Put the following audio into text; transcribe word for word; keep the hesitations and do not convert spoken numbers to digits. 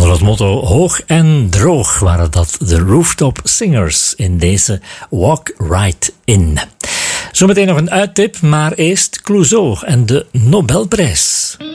Onder het motto hoog en droog waren dat de Rooftop Singers in deze Walk Right In. Zometeen nog een uittip, maar eerst Clouseau en de Nobelprijs.